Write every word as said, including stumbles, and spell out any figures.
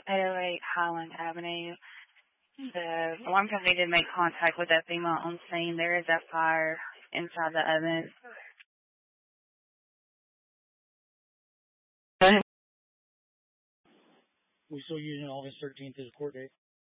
eight oh eight Highland Avenue. The alarm company did make contact with that female on scene. There is a fire inside the oven. We still using August thirteenth as a court date.